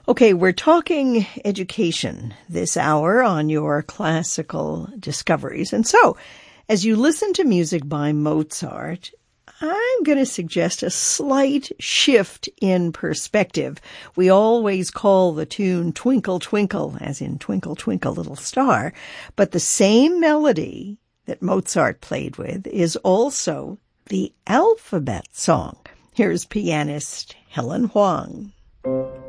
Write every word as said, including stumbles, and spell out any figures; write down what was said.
Okay, we're talking education this hour on your classical discoveries. And so, as you listen to music by Mozart, I'm going to suggest a slight shift in perspective. We always call the tune Twinkle, Twinkle, as in Twinkle, Twinkle, Little Star. But the same melody that Mozart played with is also the alphabet song. Here's pianist Helen Huang.